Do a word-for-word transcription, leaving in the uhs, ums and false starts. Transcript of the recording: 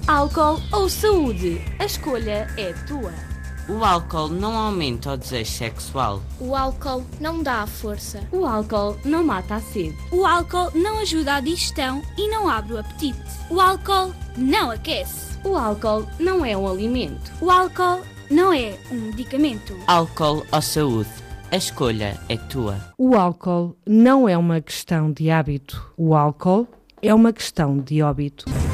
Álcool ou saúde? A escolha é tua. O álcool não aumenta o desejo sexual. O álcool não dá a força. O álcool não mata a sede. O álcool não ajuda a digestão e não abre o apetite. O álcool não aquece. O álcool não é um alimento. O álcool não é um medicamento. Álcool ou saúde? A escolha é tua. O álcool não é uma questão de hábito. O álcool é uma questão de óbito.